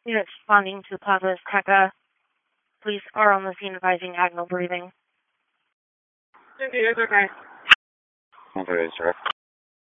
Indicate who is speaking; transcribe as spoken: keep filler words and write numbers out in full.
Speaker 1: Units responding to Plaza's Tekka. Police are on the scene advising Agnel breathing.
Speaker 2: Okay, okay. Okay, sir.